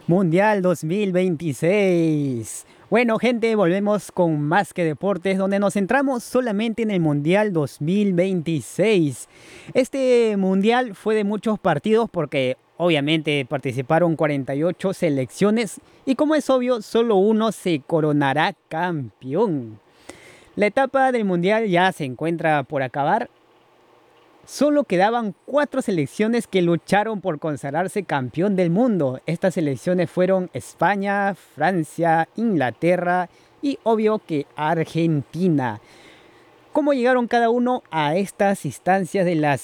Mundial 2026. Bueno, gente, volvemos con Más que Deportes, donde nos centramos solamente en el Mundial 2026. Este Mundial fue de muchos partidos porque obviamente participaron 48 selecciones y como es obvio, solo uno se coronará campeón. La etapa del Mundial ya se encuentra por acabar. Solo quedaban 4 selecciones que lucharon por consagrarse campeón del mundo. Estas selecciones fueron España, Francia, Inglaterra y obvio que Argentina. ¿Cómo llegaron cada uno a estas instancias de las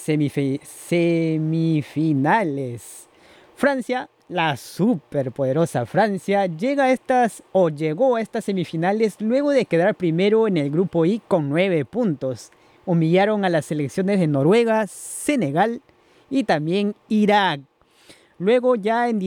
semifinales? Francia, la superpoderosa Francia, llegó a estas semifinales luego de quedar primero en el grupo I con 9 puntos. Humillaron a las selecciones de Noruega, Senegal y también Irak. Luego ya en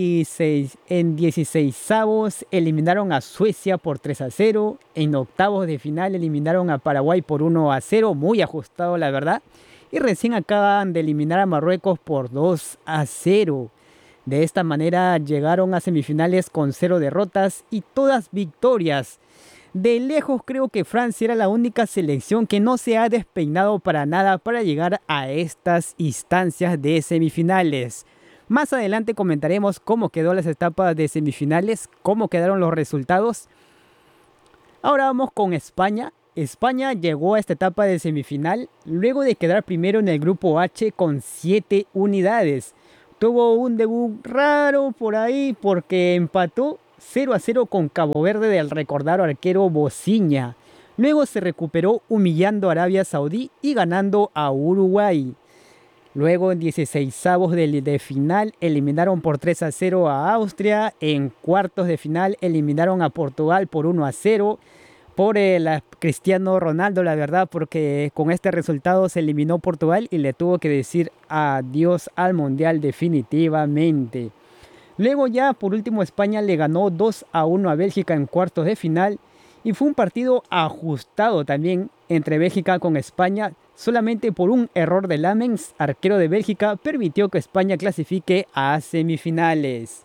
16avos eliminaron a Suecia por 3-0. En octavos de final eliminaron a Paraguay por 1-0, muy ajustado la verdad. Y recién acaban de eliminar a Marruecos por 2-0. De esta manera llegaron a semifinales con 0 derrotas y todas victorias. De lejos creo que Francia era la única selección que no se ha despeinado para nada para llegar a estas instancias de semifinales. Más adelante comentaremos cómo quedó las etapas de semifinales, cómo quedaron los resultados. Ahora vamos con España. España llegó a esta etapa de semifinal luego de quedar primero en el grupo H con 7 unidades. Tuvo un debut raro por ahí porque empató 0-0 con Cabo Verde del recordado arquero Bociña. Luego se recuperó humillando a Arabia Saudí y ganando a Uruguay. Luego en 16avos de final eliminaron por 3-0 a Austria. En cuartos de final eliminaron a Portugal por 1-0. Por Cristiano Ronaldo, la verdad, porque con este resultado se eliminó Portugal y le tuvo que decir adiós al Mundial definitivamente. Luego ya por último España le ganó 2-1 a Bélgica en cuartos de final y fue un partido ajustado también entre Bélgica con España. Solamente por un error de Lamens, arquero de Bélgica, permitió que España clasifique a semifinales.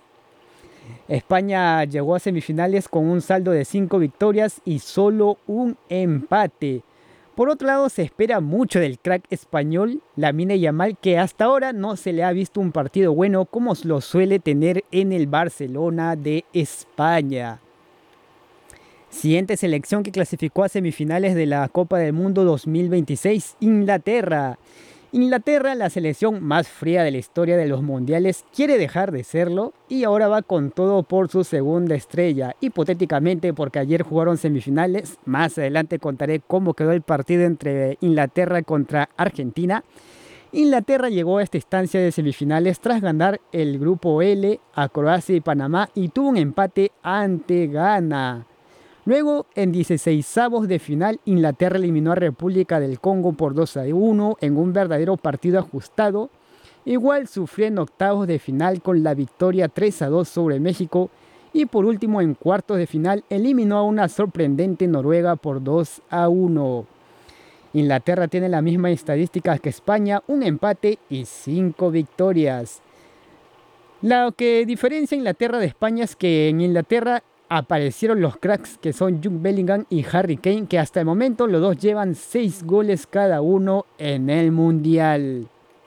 España llegó a semifinales con un saldo de 5 victorias y solo un empate. Por otro lado, se espera mucho del crack español Lamine Yamal, que hasta ahora no se le ha visto un partido bueno como lo suele tener en el Barcelona de España. Siguiente selección que clasificó a semifinales de la Copa del Mundo 2026, Inglaterra. Inglaterra, la selección más fría de la historia de los mundiales, quiere dejar de serlo y ahora va con todo por su segunda estrella. Hipotéticamente porque ayer jugaron semifinales, más adelante contaré cómo quedó el partido entre Inglaterra contra Argentina. Inglaterra llegó a esta instancia de semifinales tras ganar el grupo L a Croacia y Panamá y tuvo un empate ante Ghana. Luego, en 16avos de final, Inglaterra eliminó a República del Congo por 2-1 en un verdadero partido ajustado. Igual sufrió en octavos de final con la victoria 3-2 sobre México. Y por último, en cuartos de final, eliminó a una sorprendente Noruega por 2-1. Inglaterra tiene las mismas estadísticas que España, un empate y 5 victorias. Lo que diferencia a Inglaterra de España es que en Inglaterra aparecieron los cracks que son Jude Bellingham y Harry Kane, que hasta el momento los dos llevan 6 goles cada uno en el Mundial.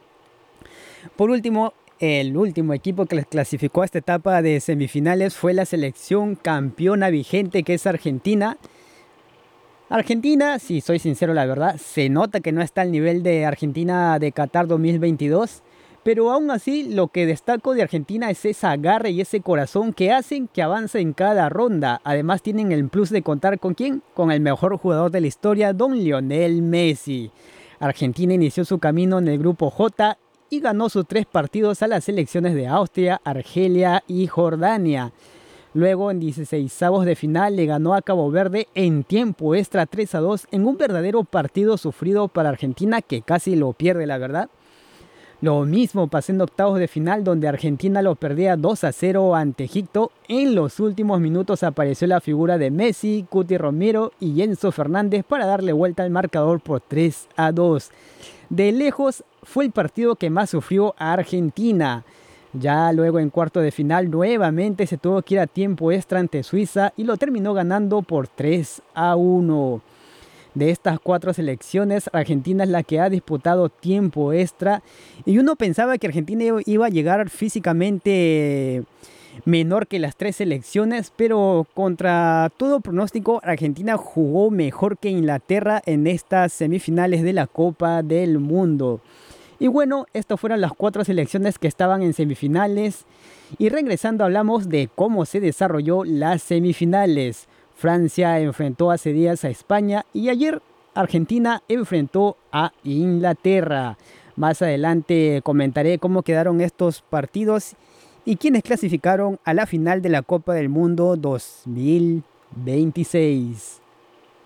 Por último, el último equipo que clasificó a esta etapa de semifinales fue la selección campeona vigente, que es Argentina. Argentina, si soy sincero la verdad, se nota que no está al nivel de Argentina de Qatar 2022. Pero aún así, lo que destaco de Argentina es esa garra y ese corazón que hacen que avance en cada ronda. Además tienen el plus de contar ¿con quién? Con el mejor jugador de la historia, don Lionel Messi. Argentina inició su camino en el grupo J y ganó sus 3 partidos a las selecciones de Austria, Argelia y Jordania. Luego en 16avos de final le ganó a Cabo Verde en tiempo extra 3-2 en un verdadero partido sufrido para Argentina que casi lo pierde la verdad. Lo mismo pasó en octavos de final donde Argentina lo perdía 2-0 ante Egipto. En los últimos minutos apareció la figura de Messi, Cuti Romero y Enzo Fernández para darle vuelta al marcador por 3-2. De lejos fue el partido que más sufrió a Argentina. Ya luego en cuarto de final nuevamente se tuvo que ir a tiempo extra ante Suiza y lo terminó ganando por 3-1. De estas cuatro selecciones, Argentina es la que ha disputado tiempo extra y uno pensaba que Argentina iba a llegar físicamente menor que las tres selecciones, pero contra todo pronóstico, Argentina jugó mejor que Inglaterra en estas semifinales de la Copa del Mundo. Y bueno, estas fueron las cuatro selecciones que estaban en semifinales. Y regresando hablamos de cómo se desarrolló las semifinales. Francia enfrentó hace días a España y ayer Argentina enfrentó a Inglaterra. Más adelante comentaré cómo quedaron estos partidos y quiénes clasificaron a la final de la Copa del Mundo 2026.